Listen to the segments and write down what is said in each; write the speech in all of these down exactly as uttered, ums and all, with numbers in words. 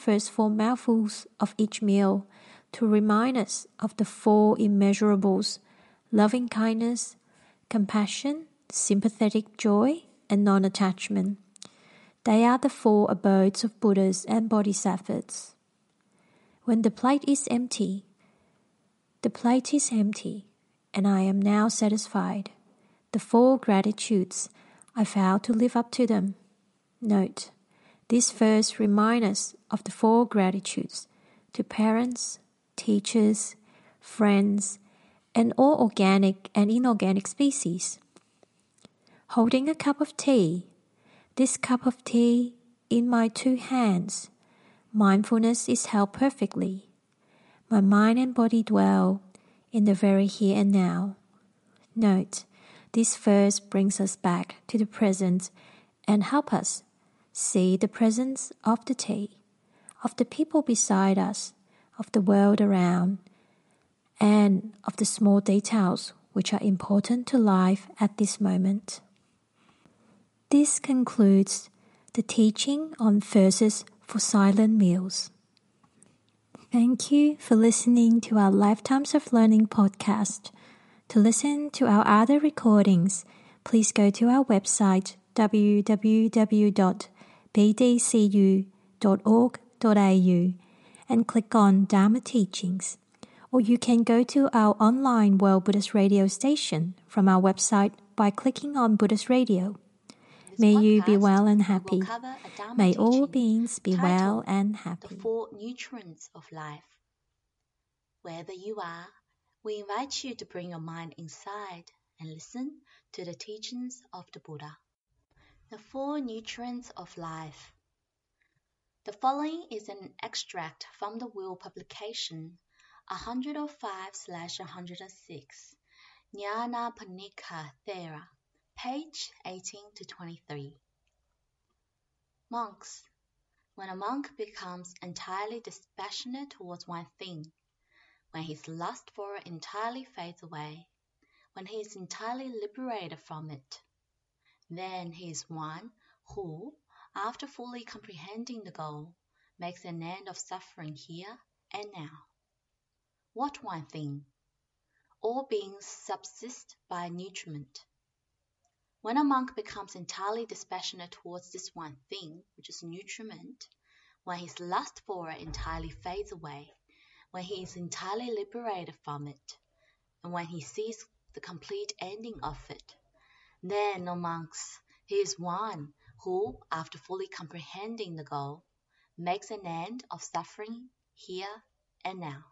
first four mouthfuls of each meal to remind us of the four immeasurables: loving kindness, compassion, sympathetic joy, and non-attachment. They are the four abodes of Buddhas and Bodhisattvas. When the plate is empty, the plate is empty, and I am now satisfied. The four gratitudes, I vow to live up to them. Note, this verse reminds us of the four gratitudes to parents, teachers, friends, and all organic and inorganic species. Holding a cup of tea, this cup of tea in my two hands, mindfulness is held perfectly. My mind and body dwell in the very here and now. Note, this verse brings us back to the present and help us see the presence of the tea, of the people beside us, of the world around, and of the small details which are important to life at this moment. This concludes the teaching on verses for silent meals. Thank you for listening to our Lifetimes of Learning podcast. To listen to our other recordings, please go to our website w w w dot b d c u dot org dot a u and click on Dharma Teachings. Or you can go to our online World Buddhist Radio station from our website by clicking on Buddhist Radio. May you be well and happy. May all beings be well and happy. The Four Nutrients of Life. Wherever you are, we invite you to bring your mind inside and listen to the teachings of the Buddha. The Four Nutrients of Life. The following is an extract from the Will publication one oh five slash one oh six, Nyanaponika Thera, page eighteen to twenty-three. Monks. When a monk becomes entirely dispassionate towards one thing, when his lust for it entirely fades away, when he is entirely liberated from it, then he is one who, after fully comprehending the goal, makes an end of suffering here and now. What one thing? All beings subsist by nutriment. When a monk becomes entirely dispassionate towards this one thing, which is nutriment, when his lust for it entirely fades away, when he is entirely liberated from it, and when he sees the complete ending of it, then, O monks, he is one who, after fully comprehending the goal, makes an end of suffering here and now.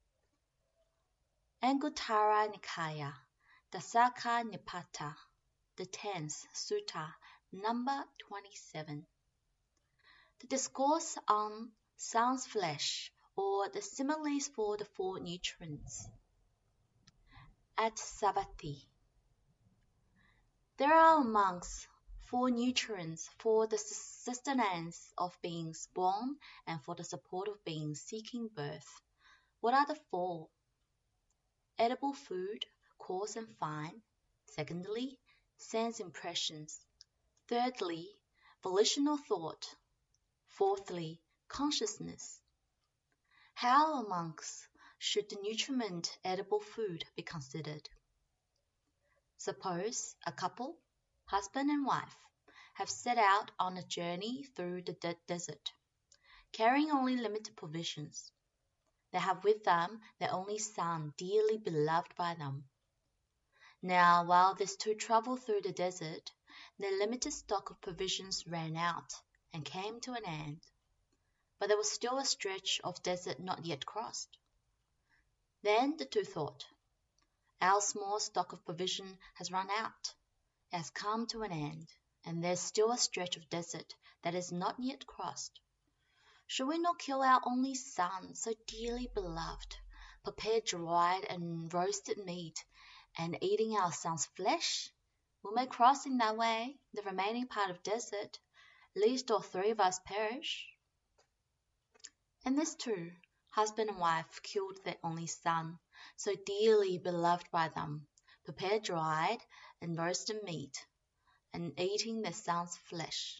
Anguttara Nikaya, Dasaka Nipata, the tenth Sutta, number twenty-seven. The discourse on sun's flesh, or the similes for the four nutrients. At Savatthi. There are amongst four nutrients for the sustenance of beings born and for the support of beings seeking birth. What are the four? Edible food, coarse and fine. Secondly, sense impressions. Thirdly, volitional thought. Fourthly, consciousness. How, amongst, should the nutriment edible food be considered? Suppose a couple, husband and wife, have set out on a journey through the de- desert, carrying only limited provisions. They have with them their only son, dearly beloved by them. Now, while these two traveled through the desert, their limited stock of provisions ran out and came to an end. But there was still a stretch of desert not yet crossed. Then the two thought, our small stock of provision has run out, it has come to an end, and there's still a stretch of desert that is not yet crossed. Should we not kill our only son, so dearly beloved, prepare dried and roasted meat, and eating our son's flesh? We may cross in that way the remaining part of desert, lest all three of us perish. And this too, husband and wife killed their only son, so dearly beloved by them, prepared dried and roasted meat, and eating their son's flesh,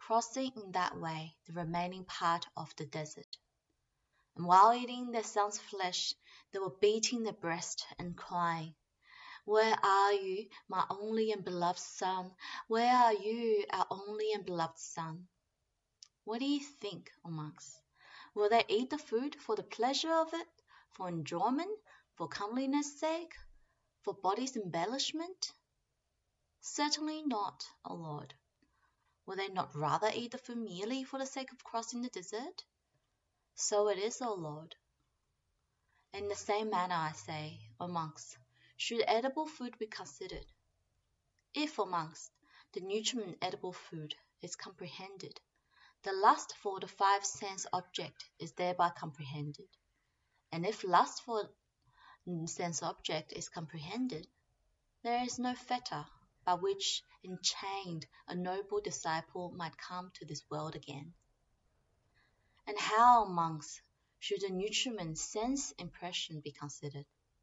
crossing in that way the remaining part of the desert. And while eating their son's flesh, they were beating their breast and crying, "Where are you, my only and beloved son? Where are you, our only and beloved son?" What do you think, O monks? Will they eat the food for the pleasure of it, for enjoyment, for comeliness' sake, for body's embellishment? Certainly not, O Lord. Will they not rather eat the food merely for the sake of crossing the desert? So it is, O Lord. In the same manner, I say, O monks, should edible food be considered. If, O monks, the nutriment edible food is comprehended, the lust for the five sense object is thereby comprehended. And if lust for the sense object is comprehended, there is no fetter by which enchained a noble disciple might come to this world again. And how, monks, should the nutriment sense impression be considered?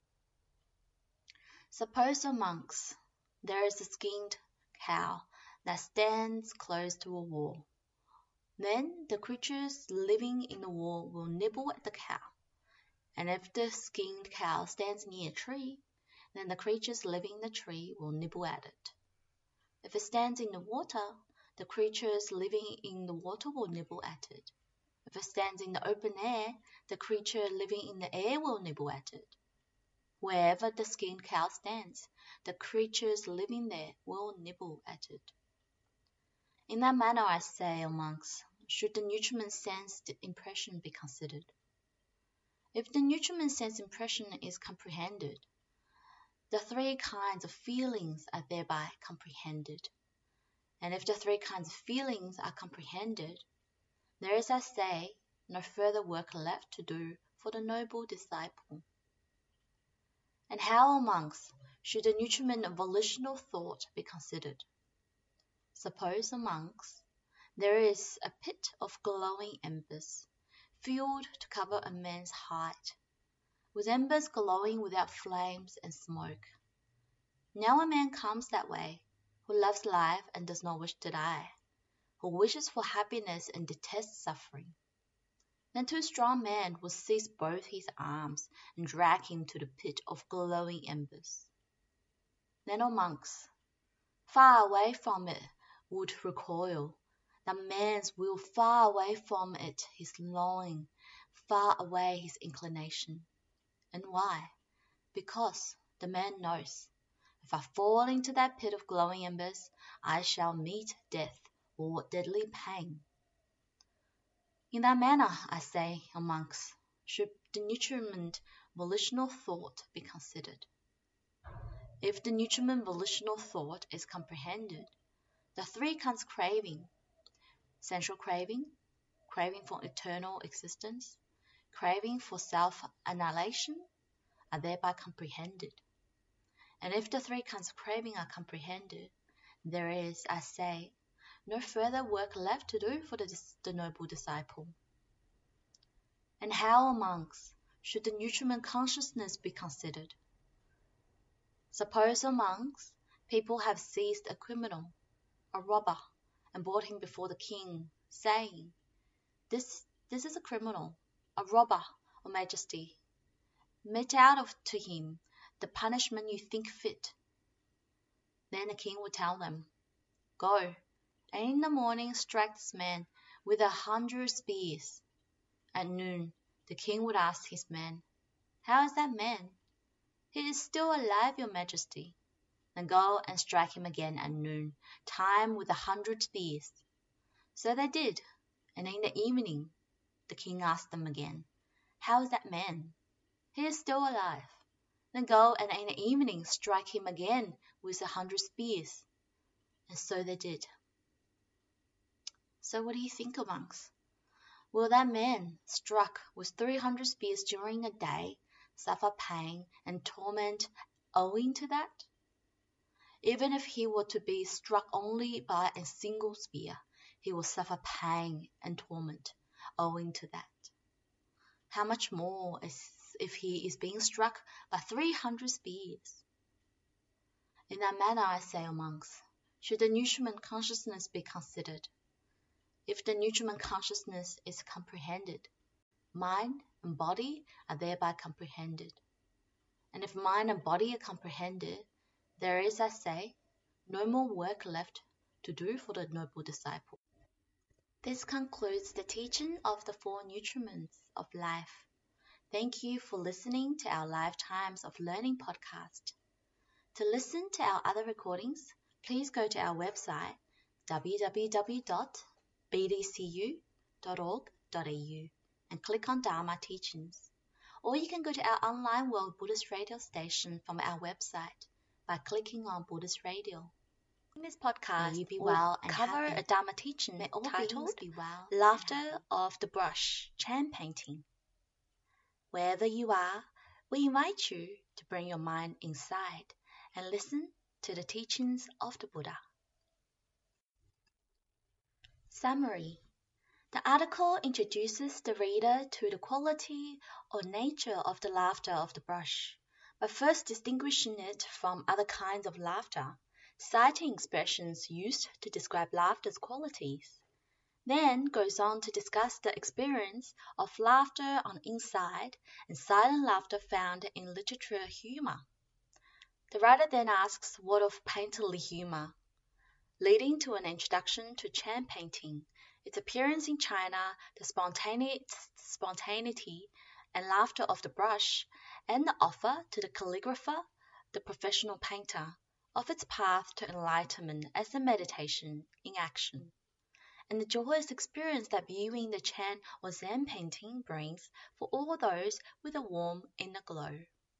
Suppose, O monks, there is a skinned cow that stands close to a wall. Then the creatures living in the wall will nibble at the cow. And if the skinned cow stands near a tree, then the creatures living in the tree will nibble at it. If it stands in the water, the creatures living in the water will nibble at it. If it stands in the open air, the creature living in the air will nibble at it. Wherever the skinned cow stands, the creatures living there will nibble at it. In that manner, I say, O monks, should the nutriment sense impression be considered. If the nutriment sense impression is comprehended, the three kinds of feelings are thereby comprehended. And if the three kinds of feelings are comprehended, there is, I say, no further work left to do for the noble disciple. And how, O monks, should the nutriment of volitional thought be considered? Suppose, O monks, there is a pit of glowing embers, filled to cover a man's height, with embers glowing without flames and smoke. Now a man comes that way, who loves life and does not wish to die, who wishes for happiness and detests suffering. Then two strong men will seize both his arms and drag him to the pit of glowing embers. Then, O monks, far away from it would recoil, that man's will, far away from it his longing, far away his inclination. And why? Because the man knows, if I fall into that pit of glowing embers, I shall meet death or deadly pain. In that manner, I say, O monks, should the nutriment volitional thought be considered. If the nutriment volitional thought is comprehended, the three kinds of craving, sensual craving, craving for eternal existence, craving for self-annihilation, are thereby comprehended. And if the three kinds of craving are comprehended, there is, I say, no further work left to do for the, the noble disciple. And how, O monks, should the nutriment consciousness be considered? Suppose, O monks, people have seized a criminal, a robber, and brought him before the king, saying, This, this is a criminal, a robber, O Majesty. Mete out of to him the punishment you think fit. Then the king would tell them, Go, and in the morning strike this man with a hundred spears. At noon, the king would ask his men, How is that man? He is still alive, Your Majesty. Then go and strike him again at noon, time with a hundred spears. So they did, and in the evening, the king asked them again, How is that man? He is still alive. Then go and in the evening strike him again with a hundred spears. And so they did. So what do you think, O monks? Will that man, struck with three hundred spears during a day, suffer pain and torment owing to that? Even if he were to be struck only by a single spear, he will suffer pain and torment owing to that. How much more is if he is being struck by three hundred spears? In that manner, I say, O monks, should the nutriment consciousness be considered. If the nutriment consciousness is comprehended, mind and body are thereby comprehended. And if mind and body are comprehended, there is, I say, no more work left to do for the noble disciple. This concludes the teaching of the four nutriments of life. Thank you for listening to our Lifetimes of Learning podcast. To listen to our other recordings, please go to our website w w w dot b d c u dot org dot a u and click on Dharma Teachings. Or you can go to our online World Buddhist Radio station from our website by clicking on Buddhist Radio. In this podcast, May you be well and cover happy. A Dharma teaching May all titled be well Laughter of the Brush, Chan Painting. Wherever you are, we invite you to bring your mind inside and listen to the teachings of the Buddha. Summary. The article introduces the reader to the quality or nature of the laughter of the brush, by first distinguishing it from other kinds of laughter, citing expressions used to describe laughter's qualities. Then goes on to discuss the experience of laughter on the inside and silent laughter found in literature humor. The writer then asks what of painterly humor, leading to an introduction to Chan painting, its appearance in China, the spontaneity, spontaneity and laughter of the brush, and the offer to the calligrapher, the professional painter, of its path to enlightenment as a meditation in action, and the joyous experience that viewing the Chan or Zen painting brings for all those with a warm inner glow.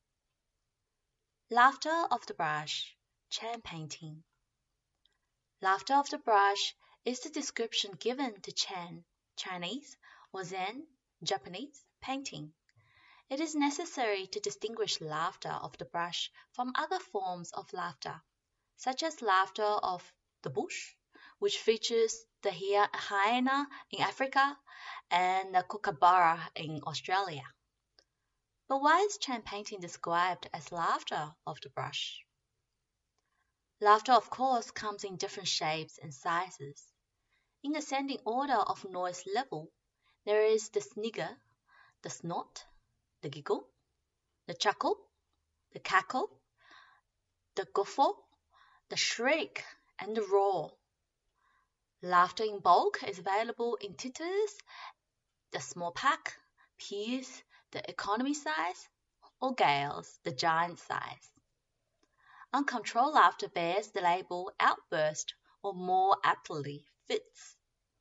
Laughter of the brush, Chan painting. Laughter of the brush is the description given to Chan, Chinese, or Zen, Japanese, painting. It is necessary to distinguish laughter of the brush from other forms of laughter, such as laughter of the bush, which features the hyena in Africa and the kookaburra in Australia. But why is Chan painting described as laughter of the brush? Laughter, of course, comes in different shapes and sizes. In ascending order of noise level, there is the snigger, the snort, the giggle, the chuckle, the cackle, the guffaw, the shriek, and the roar. Laughter in bulk is available in titters, the small pack, peers, the economy size, or gales, the giant size. Uncontrolled laughter bears the label outburst, or more aptly, fits.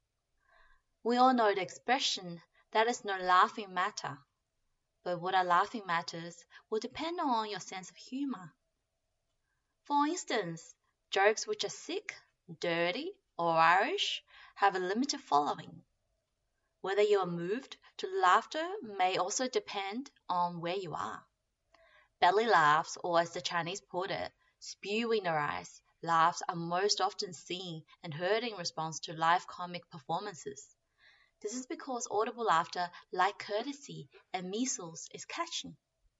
We all know the expression, that is no laughing matter, but what are laughing matters will depend on your sense of humor. For instance, jokes which are sick, dirty, or Irish have a limited following. Whether you are moved to laughter may also depend on where you are. Belly laughs, or as the Chinese put it, spew in their eyes, laughs are most often seen and heard in response to live comic performances. This is because audible laughter, like courtesy and measles, is catching.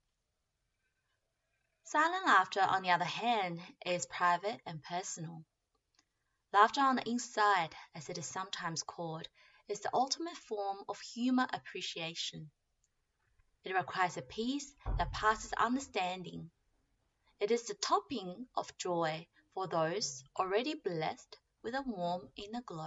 Silent laughter, on the other hand, is private and personal. Laughter on the inside, as it is sometimes called, is the ultimate form of humor appreciation. It requires a peace that passes understanding. It is the topping of joy for those already blessed with a warm inner glow.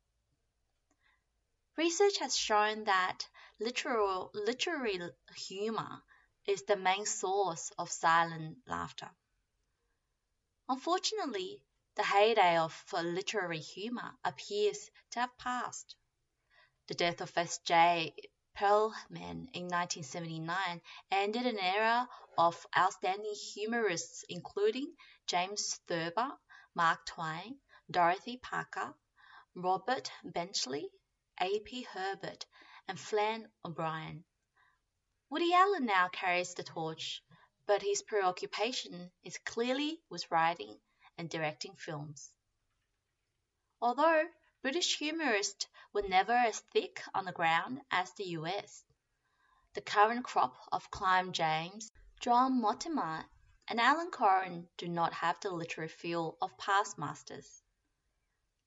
Research has shown that literal, literary humor is the main source of silent laughter. Unfortunately, the heyday of literary humor appears to have passed. The death of S J Perelman in nineteen seventy-nine ended an era of outstanding humorists including James Thurber, Mark Twain, Dorothy Parker, Robert Benchley, A P Herbert, and Flann O'Brien. Woody Allen now carries the torch, but his preoccupation is clearly with writing and directing films. Although British humorists were never as thick on the ground as the U S, the current crop of Clive James, John Mortimer, and Alan Coren do not have the literary feel of past masters.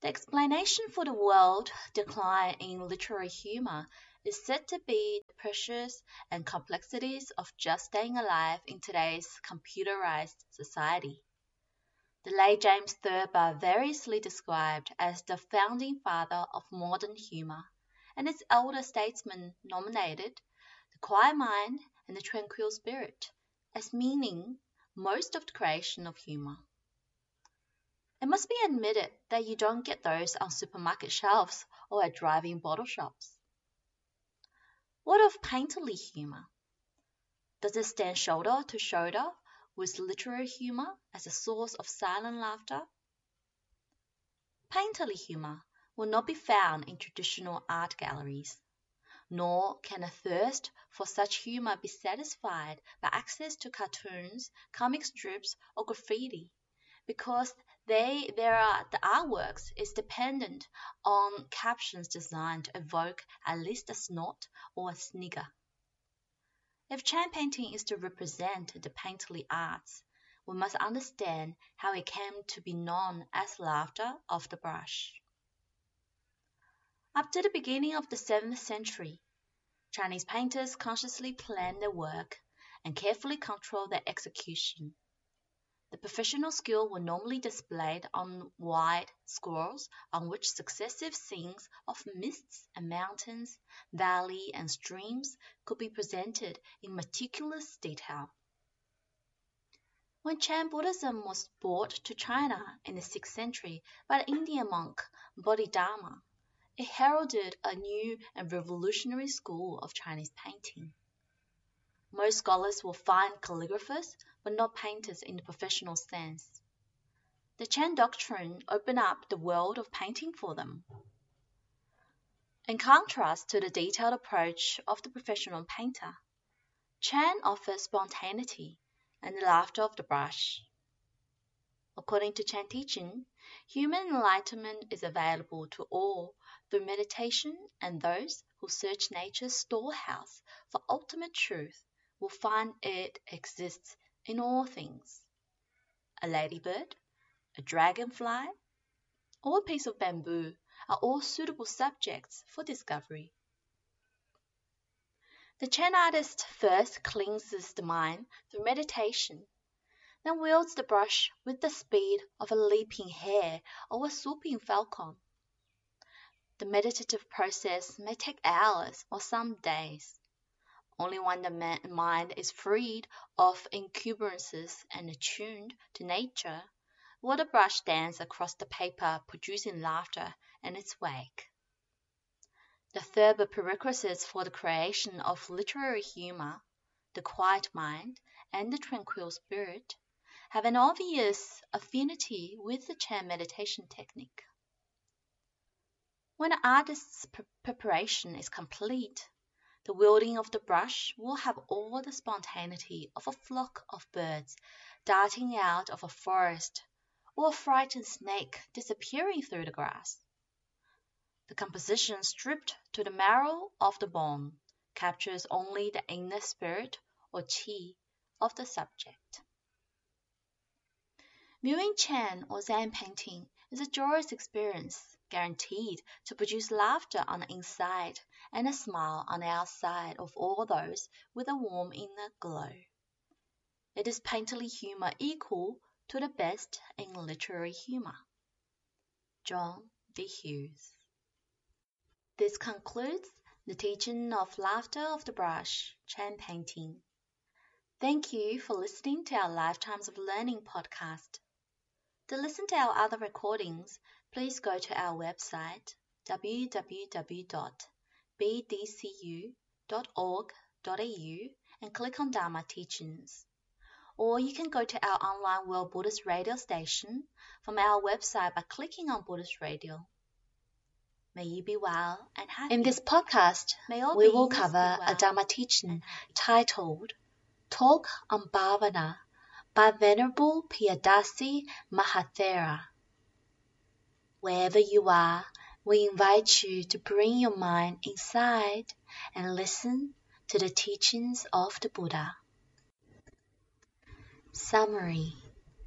The explanation for the world decline in literary humor is said to be the pressures and complexities of just staying alive in today's computerized society. The late James Thurber variously described as the founding father of modern humor, and its elder statesmen nominated the quiet mind and the tranquil spirit as meaning most of the creation of humor. It must be admitted that you don't get those on supermarket shelves or at drive-in bottle shops. What of painterly humor? Does it stand shoulder to shoulder with literary humor as a source of silent laughter? Painterly humor will not be found in traditional art galleries, nor can a thirst for such humor be satisfied by access to cartoons, comic strips, or graffiti, because they, there are, the artworks is dependent on captions designed to evoke at least a snort or a snigger. If Chan painting is to represent the painterly arts, we must understand how it came to be known as laughter of the brush. Up to the beginning of the seventh century, Chinese painters consciously planned their work and carefully controlled their execution. The professional skill was normally displayed on wide scrolls on which successive scenes of mists and mountains, valley and streams could be presented in meticulous detail. When Chan Buddhism was brought to China in the sixth century by the Indian monk Bodhidharma, it heralded a new and revolutionary school of Chinese painting. Most scholars will find calligraphers, but not painters in the professional sense. The Chan doctrine opened up the world of painting for them. In contrast to the detailed approach of the professional painter, Chan offers spontaneity and the laughter of the brush. According to Chan teaching, human enlightenment is available to all through meditation, and those who search nature's storehouse for ultimate truth will find it exists in all things. A ladybird, a dragonfly, or a piece of bamboo are all suitable subjects for discovery. The Chan artist first cleanses the mind through meditation, then wields the brush with the speed of a leaping hare or a swooping falcon. The meditative process may take hours or some days. Only when the mind is freed of encumbrances and attuned to nature will the brush dance across the paper, producing laughter in its wake. The third prerequisites for the creation of literary humor, the quiet mind and the tranquil spirit, have an obvious affinity with the Chan meditation technique. When the artist's pre- preparation is complete, the wielding of the brush will have all the spontaneity of a flock of birds darting out of a forest, or a frightened snake disappearing through the grass. The composition stripped to the marrow of the bone captures only the inner spirit or qi of the subject. Viewing Chan or Zen painting is a joyous experience, guaranteed to produce laughter on the inside and a smile on the outside of all those with a warm inner glow. It is painterly humor equal to the best in literary humor. John D. Hughes. This concludes the teaching of Laughter of the Brush, Chan painting. Thank you for listening to our Lifetimes of Learning podcast. To listen to our other recordings, please go to our website w w w dot b d c u dot org dot a u and click on Dharma Teachings. Or you can go to our online World Buddhist Radio station from our website by clicking on Buddhist Radio. May you be well and happy. In this podcast, we will cover a Dharma teaching titled Talk on Bhavana by Venerable Piyadasi Mahathera. Wherever you are, we invite you to bring your mind inside and listen to the teachings of the Buddha. Summary.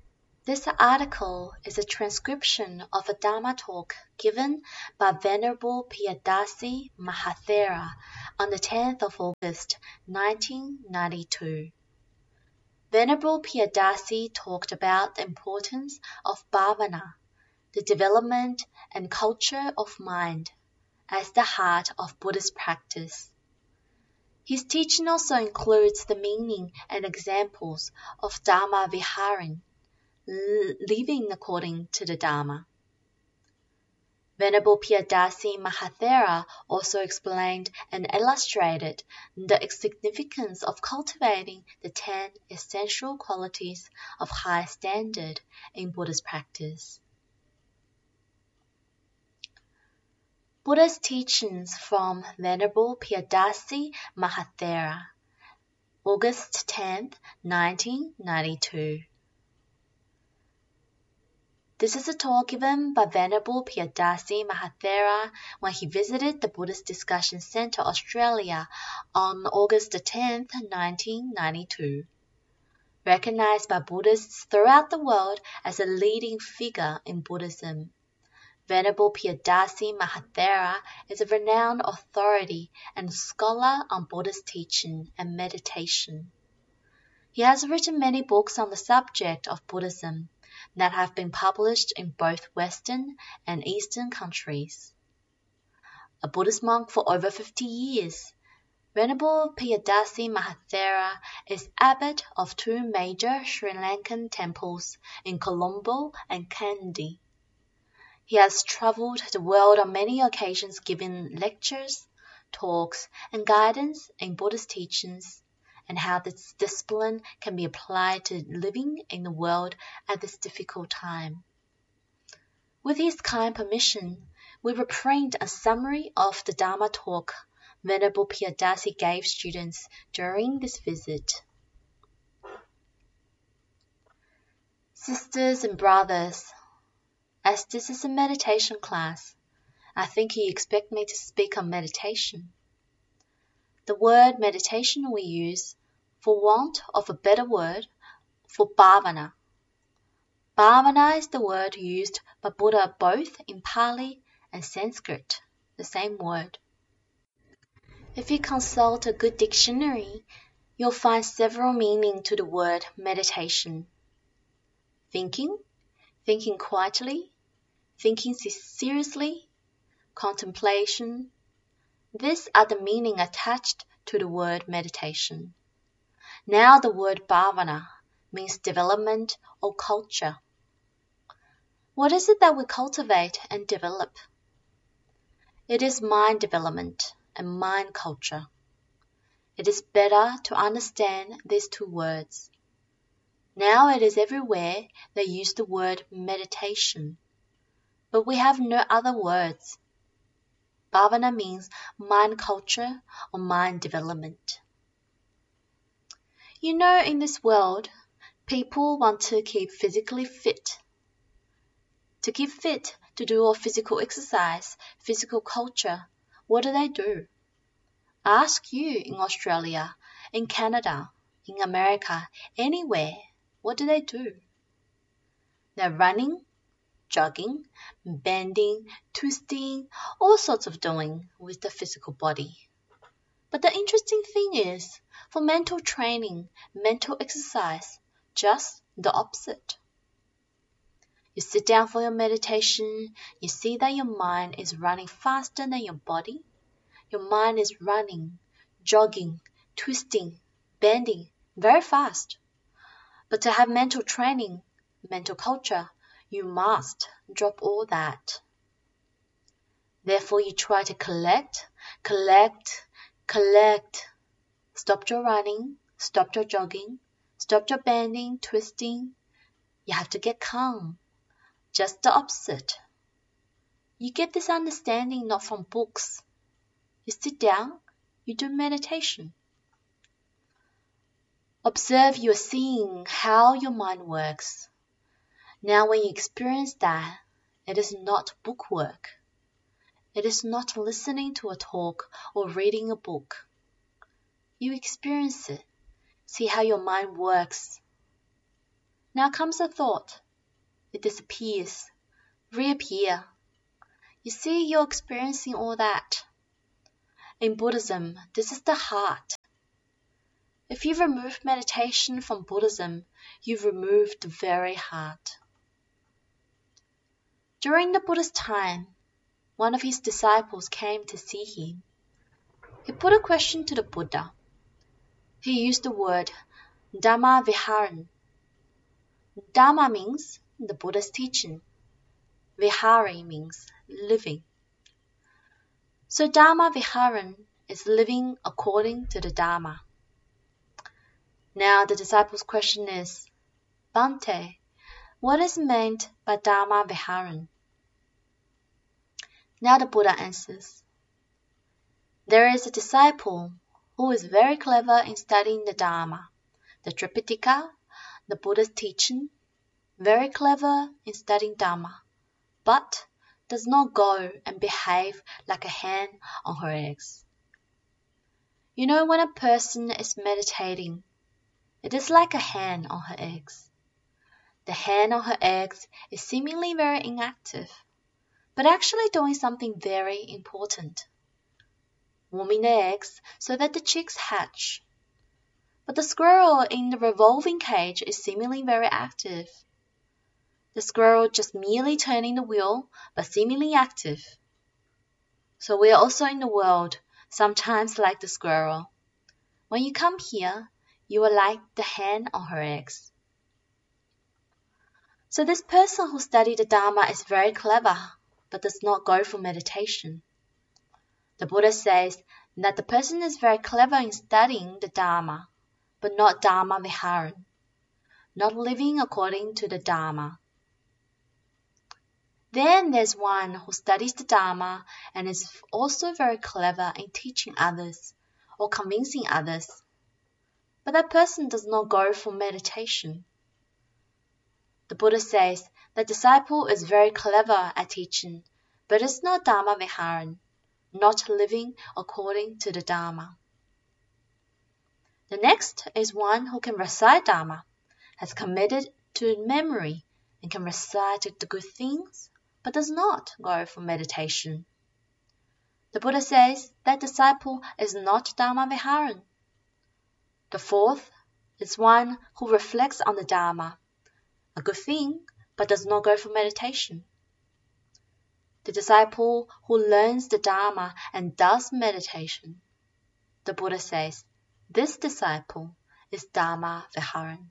This article is a transcription of a Dharma talk given by Venerable Piyadasi Mahathera on the tenth of August nineteen ninety-two. Venerable Piyadasi talked about the importance of bhavana, the development and culture of mind, as the heart of Buddhist practice. His teaching also includes the meaning and examples of Dharma Viharin, living according to the Dharma. Venerable Piyadasi Mahathera also explained and illustrated the significance of cultivating the ten essential qualities of high standard in Buddhist practice. Buddha's teachings from Venerable Piyadasi Mahathera, August tenth, nineteen ninety-two. This is a talk given by Venerable Piyadasi Mahathera when he visited the Buddhist Discussion Centre Australia on August tenth, nineteen ninety-two. Recognized by Buddhists throughout the world as a leading figure in Buddhism, Venerable Piyadasi Mahathera is a renowned authority and scholar on Buddhist teaching and meditation. He has written many books on the subject of Buddhism that have been published in both Western and Eastern countries. A Buddhist monk for over fifty years, Venerable Piyadasi Mahathera is abbot of two major Sri Lankan temples in Colombo and Kandy. He has travelled the world on many occasions giving lectures, talks, and guidance in Buddhist teachings, and how this discipline can be applied to living in the world at this difficult time. With his kind permission, we reprint a summary of the Dharma talk Venerable Piyadasi gave students during this visit. Sisters and brothers, as this is a meditation class, I think you expect me to speak on meditation. The word meditation we use, for want of a better word, for bhavana. Bhavana is the word used by Buddha both in Pali and Sanskrit, the same word. If you consult a good dictionary, you'll find several meanings to the word meditation. Thinking, thinking quietly, thinking seriously, contemplation. These are the meaning attached to the word meditation. Now the word bhavana means development or culture. What is it that we cultivate and develop? It is mind development and mind culture. It is better to understand these two words. Now it is everywhere they use the word meditation, but we have no other words. Bhavana means mind culture or mind development. You know, in this world, people want to keep physically fit. To keep fit, to do all physical exercise, physical culture, what do they do? Ask you in Australia, in Canada, in America, anywhere, what do they do? They're running, jogging, bending, twisting, all sorts of doing with the physical body. But the interesting thing is, for mental training, mental exercise, just the opposite. You sit down for your meditation, you see that your mind is running faster than your body. Your mind is running, jogging, twisting, bending, very fast. But to have mental training, mental culture, you must drop all that. Therefore, you try to collect, collect, collect. Stop your running, stop your jogging, stop your bending, twisting. You have to get calm. Just the opposite. You get this understanding not from books. You sit down, you do meditation. Observe you are seeing how your mind works. Now when you experience that, it is not book work. It is not listening to a talk or reading a book. You experience it. See how your mind works. Now comes a thought. it disappears, reappear. You see, you're experiencing all that. In Buddhism, this is the heart. If you remove meditation from Buddhism, you've removed the very heart. During the Buddha's time, one of his disciples came to see him. He put a question to the Buddha. He used the word Dhamma Viharan. Dhamma means the Buddha's teaching. Vihari means living. So Dhamma Viharan is living according to the Dhamma. Now the disciple's question is, Bhante, what is meant by Dhamma Viharan? Now the Buddha answers, there is a disciple who is very clever in studying the Dhamma, the Tripitaka, the Buddha's teaching, very clever in studying Dhamma, but does not go and behave like a hen on her eggs. You know, when a person is meditating, it is like a hen on her eggs. The hen on her eggs is seemingly very inactive, but actually doing something very important, warming the eggs so that the chicks hatch. But the squirrel in the revolving cage is seemingly very active. The squirrel just merely turning the wheel, but seemingly active. So we are also in the world, sometimes like the squirrel. When you come here, you are like the hen on her eggs. So this person who studied the Dhamma is very clever, but does not go for meditation. The Buddha says that the person is very clever in studying the Dhamma, but not Dhamma Viharan, not living according to the Dhamma. Then there's one who studies the Dhamma and is also very clever in teaching others or convincing others. But that person does not go for meditation. The Buddha says that disciple is very clever at teaching, but is not Dhamma Viharan, not living according to the Dhamma. The next is one who can recite Dhamma, has committed to memory, and can recite the good things, but does not go for meditation. The Buddha says that disciple is not Dhamma Viharan. The fourth is one who reflects on the Dhamma, a good thing, but does not go for meditation. The disciple who learns the Dhamma and does meditation. The Buddha says, this disciple is Dhamma Viharan.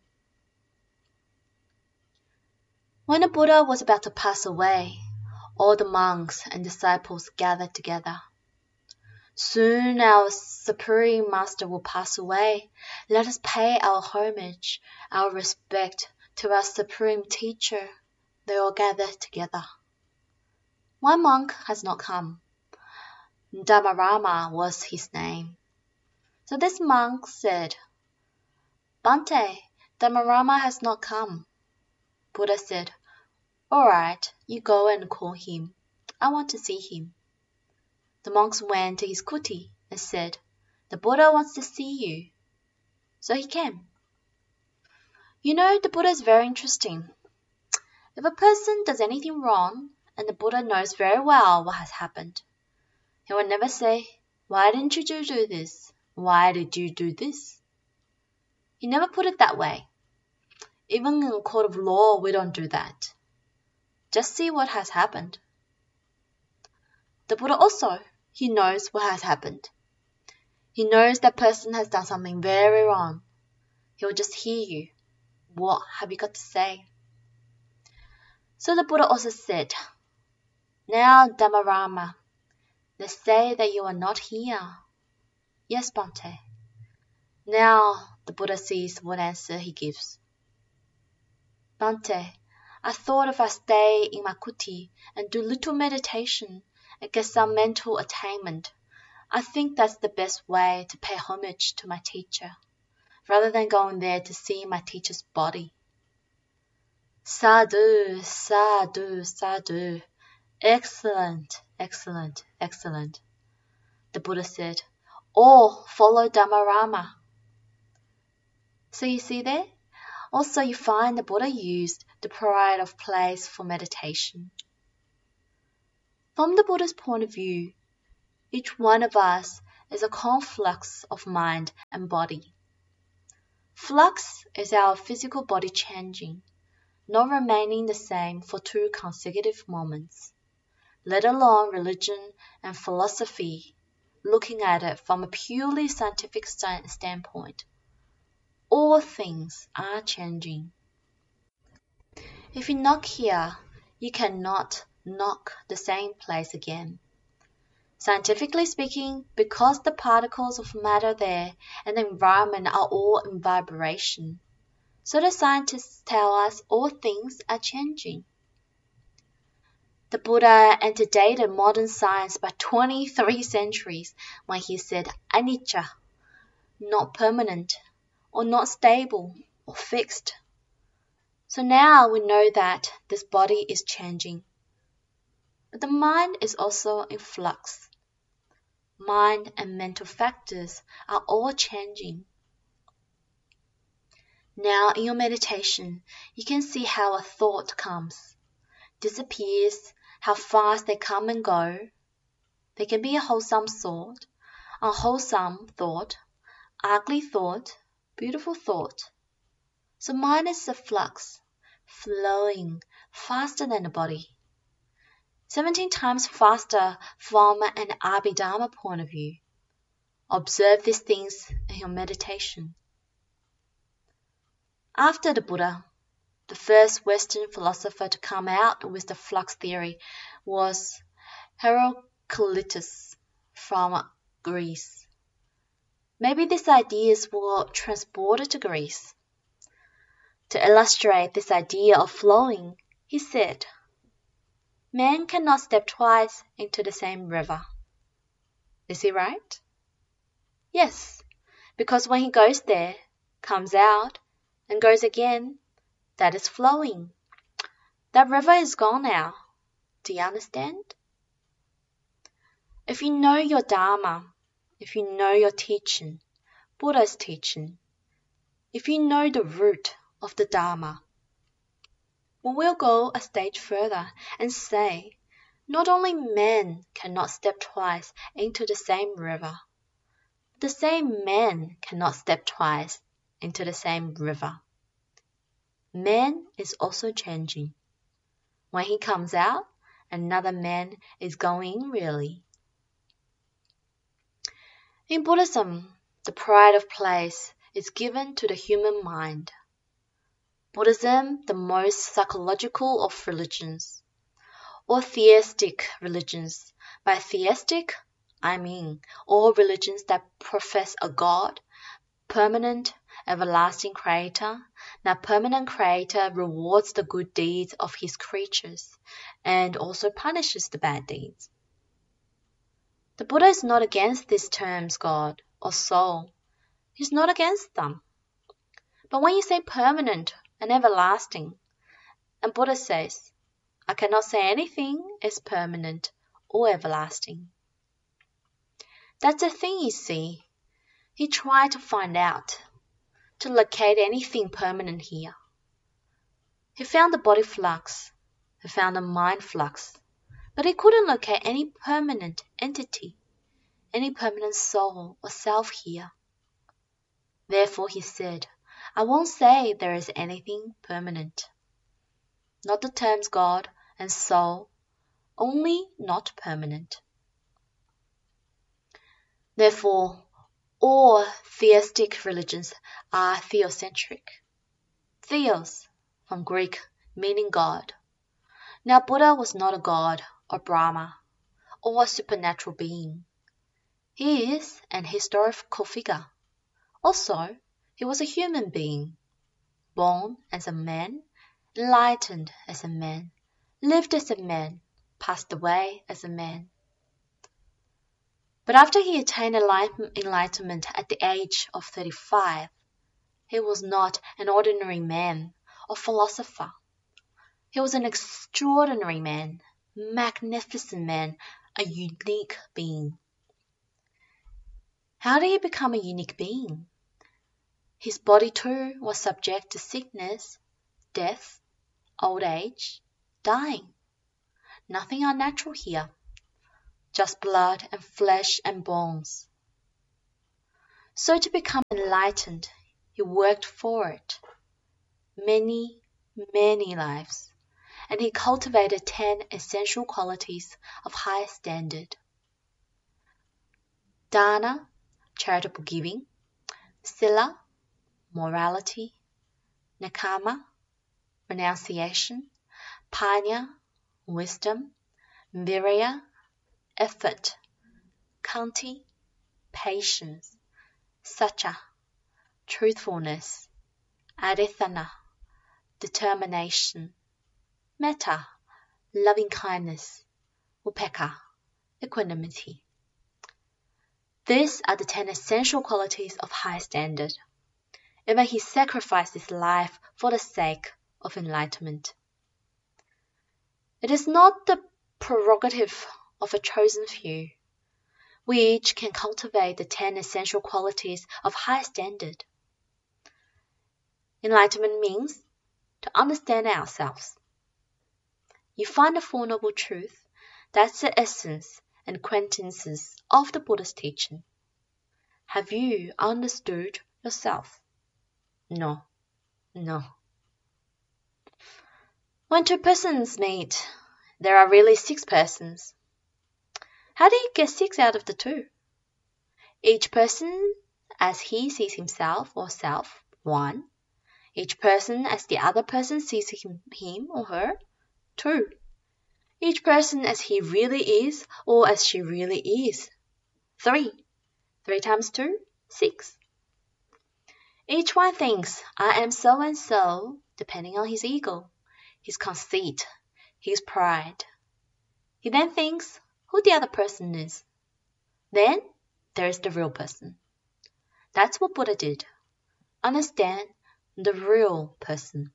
When the Buddha was about to pass away, all the monks and disciples gathered together. Soon our Supreme Master will pass away. Let us pay our homage, our respect to our Supreme Teacher. They all gathered together. One monk has not come. Dhammarama was his name. So this monk said, Bhante, Dhammarama has not come. Buddha said, all right, you go and call him. I want to see him. The monks went to his kuti and said, the Buddha wants to see you. So he came. You know, the Buddha is very interesting. If a person does anything wrong, and the Buddha knows very well what has happened, he will never say, why didn't you do this? Why did you do this? He never put it that way. Even in a court of law, we don't do that. Just see what has happened. The Buddha also, he knows what has happened. He knows that person has done something very wrong. He will just hear you. What have you got to say? So the Buddha also said, now Dhammarama, they say that you are not here. Yes, Bhante. Now the Buddha sees what answer he gives. Bhante, I thought if I stay in my kuti and do little meditation and get some mental attainment, I think that's the best way to pay homage to my teacher, rather than going there to see my teacher's body. Sadhu, sadhu, sadhu. Excellent, excellent, excellent. The Buddha said, all follow Dhammarama. So you see there, Also, you find the Buddha used the pride of place for meditation. From the Buddha's point of view, each one of us is a conflux of mind and body. Flux is our physical body changing, not remaining the same for two consecutive moments, let alone religion and philosophy, looking at it from a purely scientific standpoint. All things are changing. If you knock here, you cannot knock the same place again. Scientifically speaking, because the particles of matter there and the environment are all in vibration, so the scientists tell us all things are changing. The Buddha antedated modern science by twenty-three centuries when he said anicca, not permanent, or not stable, or fixed. So now we know that this body is changing. But the mind is also in flux. Mind and mental factors are all changing. Now in your meditation, you can see how a thought comes, disappears, how fast they come and go. They can be a wholesome thought, unwholesome thought, ugly thought, beautiful thought. So mind is a flux, flowing faster than the body. seventeen times faster from an Abhidharma point of view. Observe these things in your meditation. After the Buddha, the first Western philosopher to come out with the flux theory was Heraclitus from Greece. Maybe these ideas were transported to Greece. To illustrate this idea of flowing, he said, "Man cannot step twice into the same river." Is he right? Yes, because when he goes there, comes out, and goes again, that is flowing. That river is gone now. Do you understand? If you know your Dharma, if you know your teaching, Buddha's teaching, if you know the root of the Dharma, we will go a stage further and say, not only men cannot step twice into the same river, the same man cannot step twice into the same river. Man is also changing. When he comes out, another man is going in really. In Buddhism, the pride of place is given to the human mind. Buddhism, the most psychological of religions, or theistic religions. By theistic, I mean all religions that profess a God, permanent, everlasting creator. That permanent creator rewards the good deeds of his creatures and also punishes the bad deeds. The Buddha is not against these terms, God or soul. He's not against them. But when you say permanent and everlasting, and Buddha says, I cannot say anything is permanent or everlasting. That's the thing, you see. He tried to find out, to locate anything permanent here. He found the body flux, he found the mind flux, but he couldn't locate any permanent entity, any permanent soul or self here. Therefore he said, I won't say there is anything permanent. Not the terms God and soul, only not permanent. Therefore, all theistic religions are theocentric. Theos, from Greek, meaning God. Now Buddha was not a god or Brahma or a supernatural being. He is an historical figure. Also, he was a human being, born as a man, enlightened as a man, lived as a man, passed away as a man. But after he attained enlightenment at the age of thirty-five, he was not an ordinary man or philosopher. He was an extraordinary man, magnificent man, a unique being. How did he become a unique being? His body too was subject to sickness, death, old age, dying. Nothing unnatural here, just blood and flesh and bones. So to become enlightened, he worked for it. Many, many lives. And he cultivated ten essential qualities of high standard. Dana, charitable giving. Sila, morality. Nekama, renunciation. Panya, wisdom. Virya, effort. Kanti, patience. Satya, truthfulness. Adithana, determination. Metta, loving kindness. Upekkha, equanimity. These are the ten essential qualities of high standard. Even he sacrificed his life for the sake of enlightenment. It is not the prerogative of a chosen few. We each can cultivate the ten essential qualities of high standard. Enlightenment means to understand ourselves. You find the Four Noble Truths, that's the essence and quintessence of the Buddha's teaching. Have you understood yourself? No, no. When two persons meet, there are really six persons. How do you get six out of the two? Each person as he sees himself or self, one. Each person as the other person sees him, him or her, two. Each person as he really is or as she really is, three. Three times two, six. Each one thinks, I am so and so, depending on his ego, his conceit, his pride. He then thinks who the other person is. Then there is the real person. That's what Buddha did. Understand the real person.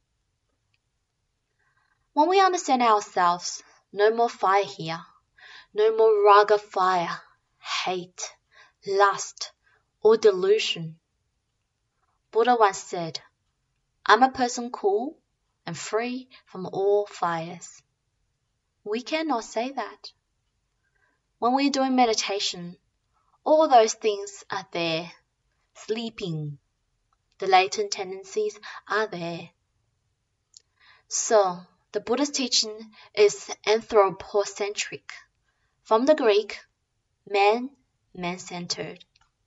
When we understand ourselves, no more fire here, no more raga fire, hate, lust, or delusion. Buddha once said, I'm a person cool and free from all fires. We cannot say that. When we're doing meditation, all those things are there, sleeping. The latent tendencies are there. So, the Buddha's teaching is anthropocentric. From the Greek, man, man-centered.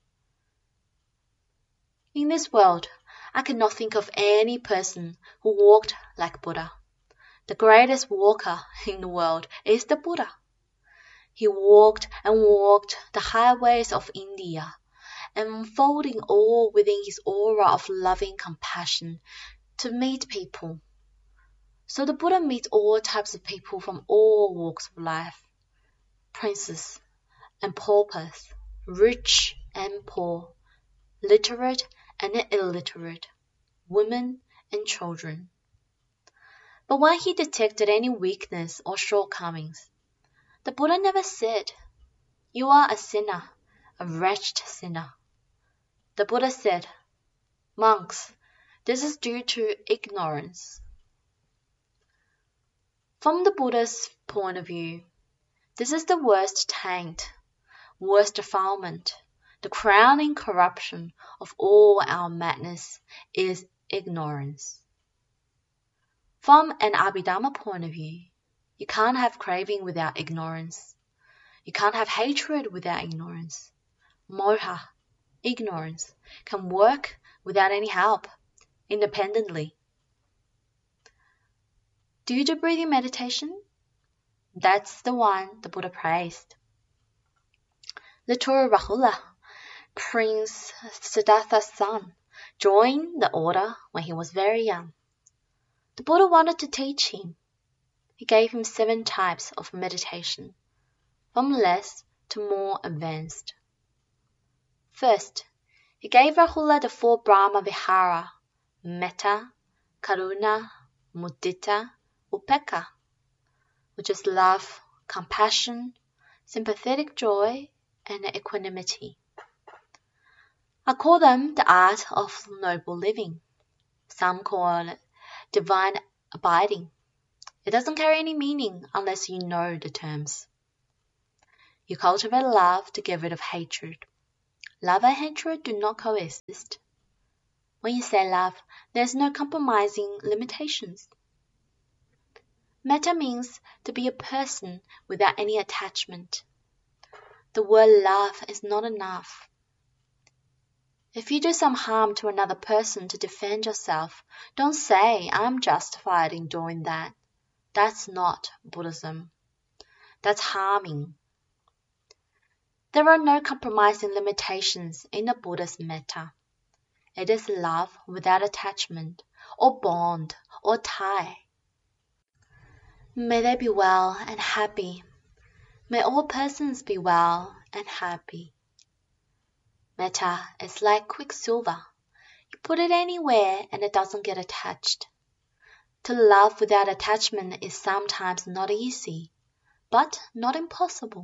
In this world, I cannot think of any person who walked like Buddha. The greatest walker in the world is the Buddha. He walked and walked the highways of India, enfolding all within his aura of loving compassion to meet people. So the Buddha meets all types of people from all walks of life, princes and paupers, rich and poor, literate and illiterate, women and children. But when he detected any weakness or shortcomings, the Buddha never said, You are a sinner, a wretched sinner. The Buddha said, Monks, this is due to ignorance. From the Buddha's point of view, this is the worst taint, worst defilement, the crowning corruption of all our madness is ignorance. From an Abhidhamma point of view, you can't have craving without ignorance. You can't have hatred without ignorance. Moha, ignorance, can work without any help, independently. Do you do breathing meditation? That's the one the Buddha praised. Little Rahula, Prince Siddhartha's son, joined the order when he was very young. The Buddha wanted to teach him. He gave him seven types of meditation, from less to more advanced. First, he gave Rahula the four Brahma Vihara, Metta, Karuna, Mudita, Upekkha, which is love, compassion, sympathetic joy, and equanimity. I call them the art of noble living. Some call it divine abiding. It doesn't carry any meaning unless you know the terms. You cultivate love to get rid of hatred. Love and hatred do not coexist. When you say love, there's no compromising limitations. Metta means to be a person without any attachment. The word love is not enough. If you do some harm to another person to defend yourself, don't say, I'm justified in doing that. That's not Buddhism. That's harming. There are no compromising limitations in the Buddha's metta. It is love without attachment, or bond, or tie. May they be well and happy. May all persons be well and happy. Metta is like quicksilver. You put it anywhere and it doesn't get attached. To love without attachment is sometimes not easy, but not impossible.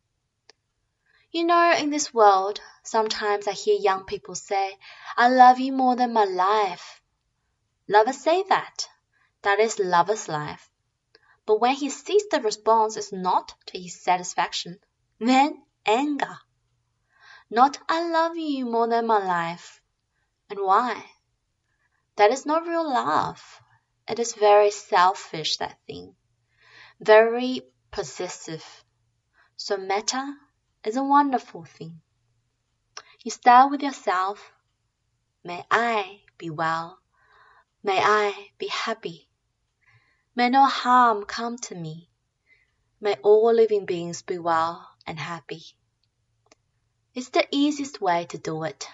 You know, in this world, sometimes I hear young people say, I love you more than my life. Lovers say that. That is lover's life. But when he sees the response is not to his satisfaction, then anger. Not I love you more than my life. And why? That is not real love. It is very selfish, that thing. Very possessive. So metta is a wonderful thing. You start with yourself. May I be well. May I be happy. May no harm come to me. May all living beings be well and happy. It's the easiest way to do it.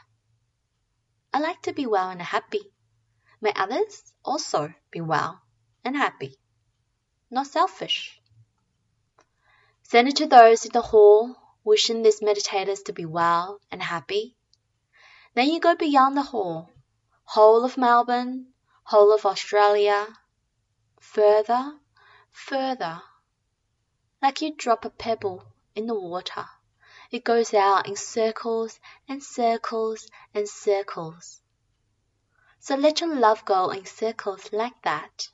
I like to be well and happy. May others also be well and happy. Not selfish. Send it to those in the hall wishing these meditators to be well and happy. Then you go beyond the hall, whole of Melbourne, whole of Australia, further, further. Like you drop a pebble in the water. It goes out in circles and circles and circles. So let your love go in circles like that.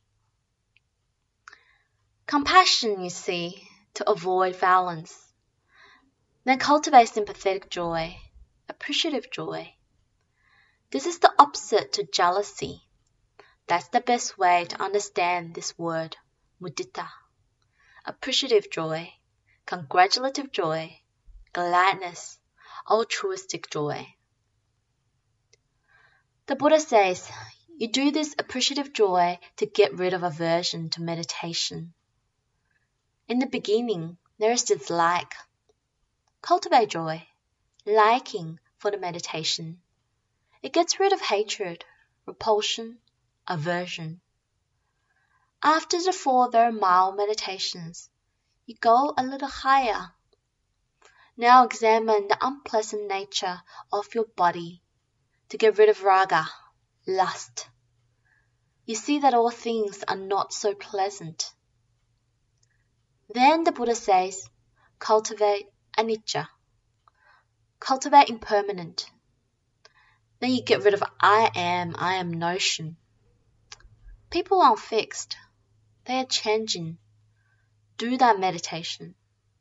Compassion, you see, to avoid violence. Then cultivate sympathetic joy, appreciative joy. This is the opposite to jealousy. That's the best way to understand this word, mudita. Appreciative joy, congratulative joy, gladness, altruistic joy. The Buddha says, you do this appreciative joy to get rid of aversion to meditation. In the beginning, there is dislike. Cultivate joy, liking for the meditation. It gets rid of hatred, repulsion, aversion. After the four very mild meditations, you go a little higher. Now examine the unpleasant nature of your body to get rid of raga, lust. You see that all things are not so pleasant. Then the Buddha says, cultivate anicca. Cultivate impermanent. Then you get rid of I am, I am notion. People aren't fixed. They are changing. Do that meditation.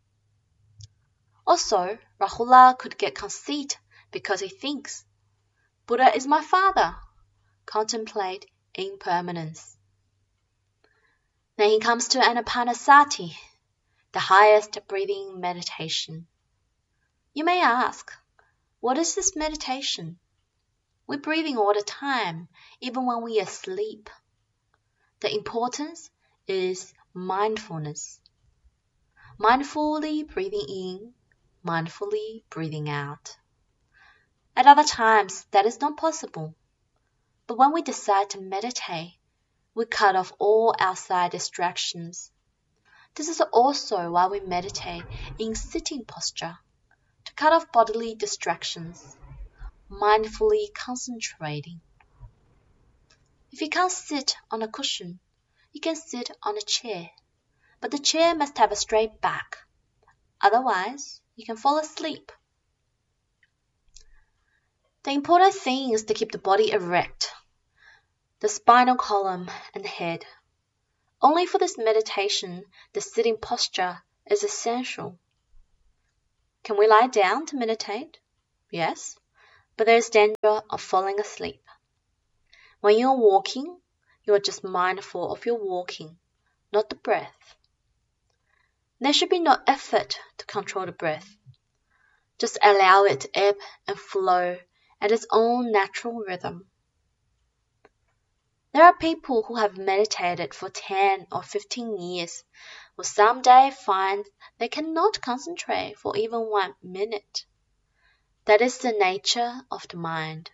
Also, Rahula could get conceit because he thinks, Buddha is my father. Contemplate impermanence. Then he comes to Anapanasati, the highest breathing meditation. You may ask, what is this meditation? We're breathing all the time, even when we are asleep. The importance is mindfulness. Mindfully breathing in, mindfully breathing out. At other times, that is not possible. But when we decide to meditate, we cut off all outside distractions. This is also why we meditate in sitting posture, to cut off bodily distractions, mindfully concentrating. If you can't sit on a cushion, you can sit on a chair, but the chair must have a straight back. Otherwise, you can fall asleep. The important thing is to keep the body erect, the spinal column and head. Only for this meditation, the sitting posture is essential. Can we lie down to meditate? Yes, but there is danger of falling asleep. When you are walking, you are just mindful of your walking, not the breath. There should be no effort to control the breath. Just allow it to ebb and flow at its own natural rhythm. There are people who have meditated for ten or fifteen years who someday find they cannot concentrate for even one minute. That is the nature of the mind.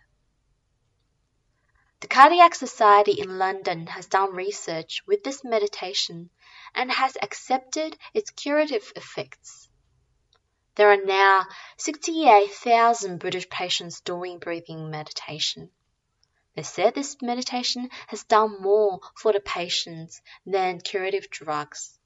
The Cardiac Society in London has done research with this meditation and has accepted its curative effects. There are now sixty-eight thousand British patients doing breathing meditation. They said this meditation has done more for the patients than curative drugs.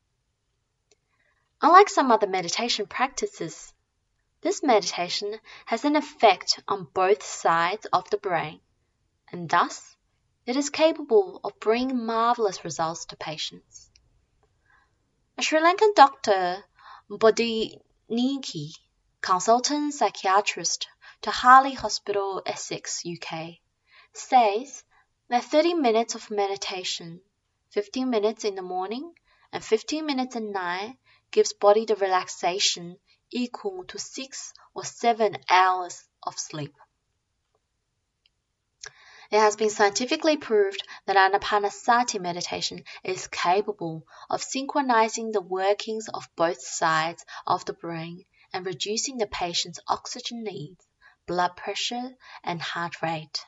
Unlike some other meditation practices, this meditation has an effect on both sides of the brain, and thus it is capable of bringing marvelous results to patients. A Sri Lankan doctor, Bodiniki, consultant psychiatrist to Harley Hospital, Essex, U K, says that thirty minutes of meditation, fifteen minutes in the morning and fifteen minutes at night, gives body the relaxation equal to six or seven hours of sleep. It has been scientifically proved that Anapanasati meditation is capable of synchronizing the workings of both sides of the brain and reducing the patient's oxygen needs, blood pressure, and heart rate.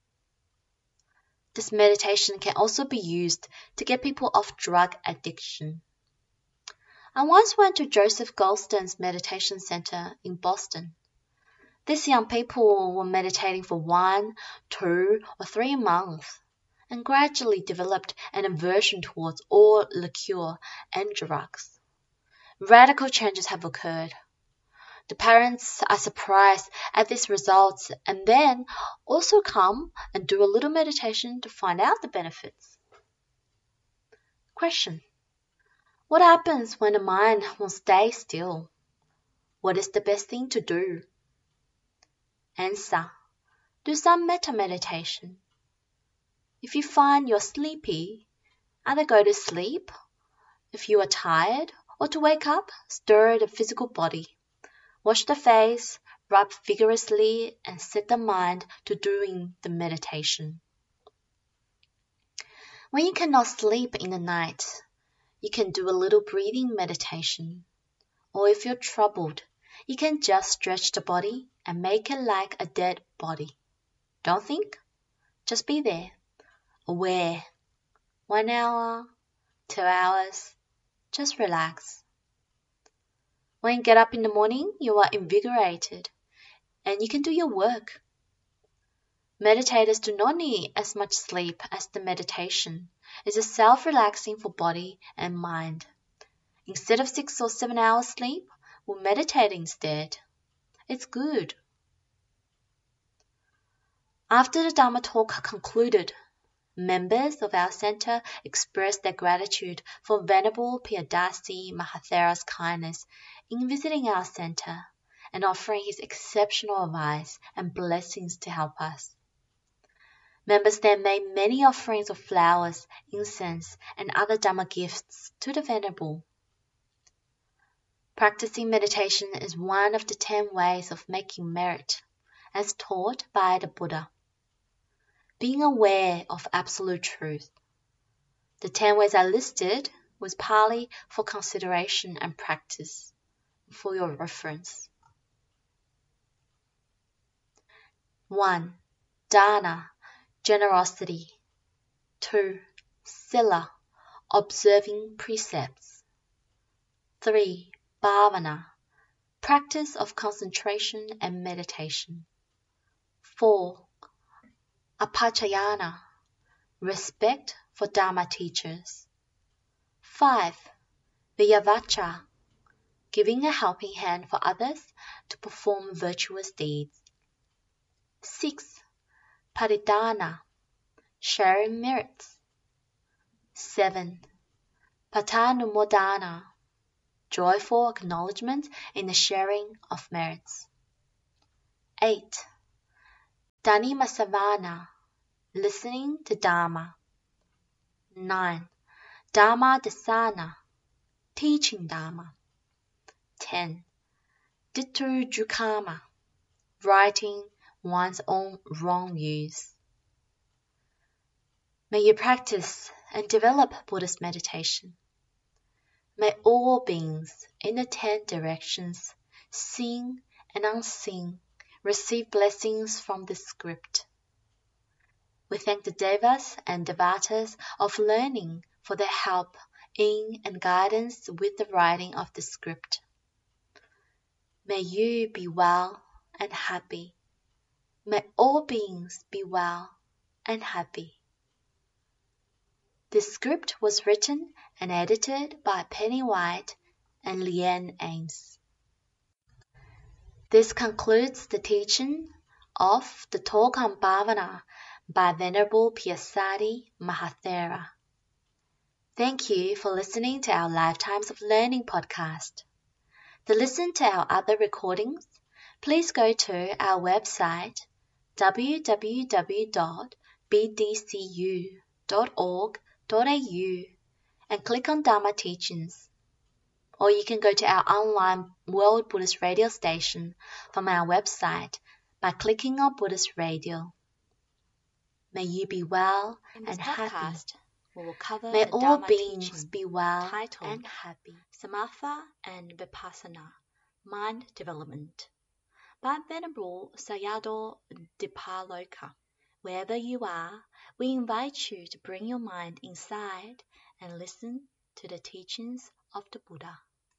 This meditation can also be used to get people off drug addiction. I once went to Joseph Goldstein's meditation center in Boston. These young people were meditating for one, two, or three months and gradually developed an aversion towards all liqueur and drugs. Radical changes have occurred. The parents are surprised at these results and then also come and do a little meditation to find out the benefits. Question: what happens when the mind won't stay still? What is the best thing to do? Answer: do some metta meditation. If you find you're sleepy, either go to sleep. If you are tired or to wake up, stir the physical body. Wash the face, rub vigorously, and set the mind to doing the meditation. When you cannot sleep in the night, you can do a little breathing meditation. Or if you're troubled, you can just stretch the body and make it like a dead body. Don't think, just be there, aware. One hour, two hours, just relax. When you get up in the morning, you are invigorated and you can do your work. Meditators do not need as much sleep as the meditation. It is self-relaxing for body and mind. Instead of six or seven hours sleep, we'll meditate instead. It's good. After the Dharma talk concluded, members of our center expressed their gratitude for Venerable Piyadasi Mahathera's kindness in visiting our center and offering his exceptional advice and blessings to help us. Members then made many offerings of flowers, incense, and other Dhamma gifts to the Venerable. Practicing meditation is one of the ten ways of making merit, as taught by the Buddha. Being aware of absolute truth. The ten ways are listed with Pali for consideration and practice, for your reference. one. Dana, generosity. two. Sila, observing precepts. three. Bhavana, practice of concentration and meditation. four. Apachayana, respect for Dharma teachers. five. Viyavacha, giving a helping hand for others to perform virtuous deeds. six. Paridana, sharing merits. seven. Patanumodana, joyful acknowledgement in the sharing of merits. eight. Dhanimasavana, listening to Dharma. nine. Dharma Dasana, teaching Dharma. ten. Ditthujukama, righting one's own wrong views. May you practice and develop Buddhist meditation. May all beings in the ten directions, seen and unseen, receive blessings from this script. We thank the Devas and Devatas of learning for their help in and guidance with the writing of the script. May you be well and happy. May all beings be well and happy. This script was written and edited by Penny White and Leanne Ames. This concludes the teaching of the Talk on Bhavana by Venerable Piyasati Mahathera. Thank you for listening to our Lifetimes of Learning podcast. To listen to our other recordings, please go to our website w w w dot b d c u dot org dot a u and click on Dharma Teachings. Or you can go to our online World Buddhist Radio station from our website by clicking on Buddhist Radio. May you be well and happy. We will cover May all Dharma beings be well and happy. Samatha and Vipassana, mind development. By Venerable Sayadaw Dipaloka. Wherever you are, we invite you to bring your mind inside and listen to the teachings of the Buddha.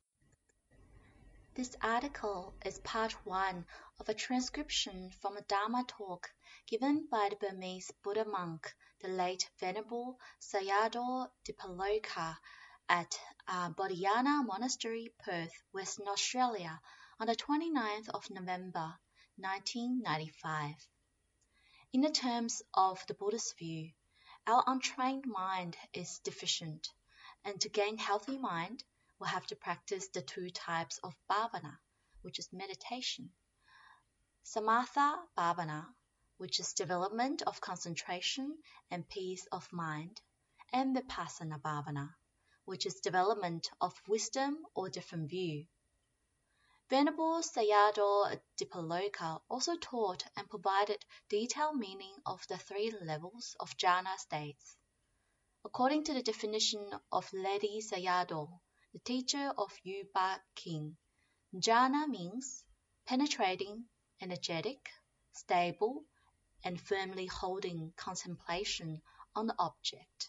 This article is part one of a transcription from a Dharma talk given by the Burmese Buddha monk, the late Venerable Sayadaw Dipaloka, at uh, Bodhiana Monastery, Perth, Western Australia, on the twenty-ninth of November, nineteen ninety-five. In the terms of the Buddhist view, our untrained mind is deficient, and to gain healthy mind, we'll have to practice the two types of bhavana, which is meditation. Samatha bhavana, which is development of concentration and peace of mind, and Vipassana bhavana, which is development of wisdom or different view. Venerable Sayadaw Dipaloka also taught and provided detailed meaning of the three levels of jhana states. According to the definition of Ledi Sayadaw, the teacher of U Ba King, jhana means penetrating, energetic, stable, and firmly holding contemplation on the object.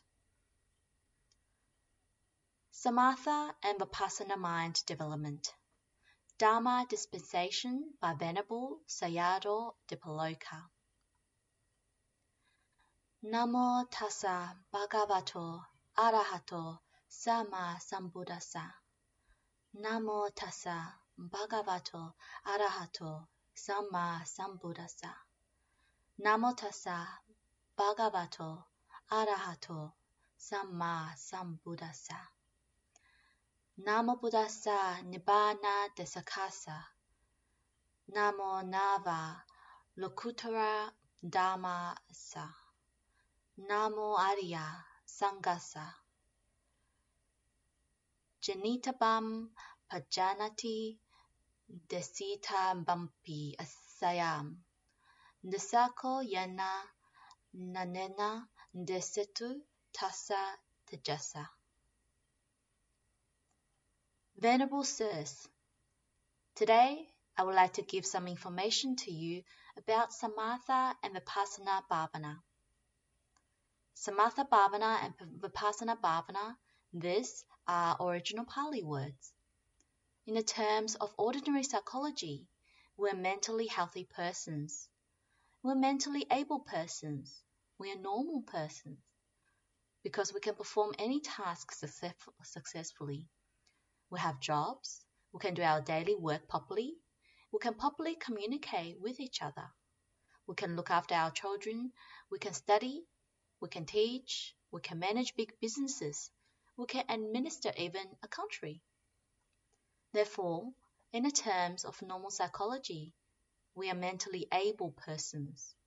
Samatha and Vipassana mind development. Dharma dispensation by Venerable Sayadaw Dipaloka. Namo tassa bhagavato arahato sama sambuddhassa. Namo tassa bhagavato arahato sama sambuddhassa. Namo tassa bhagavato arahato sama sambuddhassa. Namo Buddhassa Nibbana Desakasa. Namo Nava Lokuttara Dhammasa. Namo Arya Sangasa. Janitabam Pajanati Desita Bampi Asayam. Desako Yana Nanena Desetu Tassa Tejasa. Venerable Sirs, today I would like to give some information to you about Samatha and Vipassana Bhavana. Samatha Bhavana and Vipassana Bhavana, these are original Pali words. In the terms of ordinary psychology, we're mentally healthy persons. We're mentally able persons. We are normal persons because we can perform any task success- successfully. We have jobs, we can do our daily work properly, we can properly communicate with each other. We can look after our children, we can study, we can teach, we can manage big businesses, we can administer even a country. Therefore, in the terms of normal psychology, we are mentally able persons.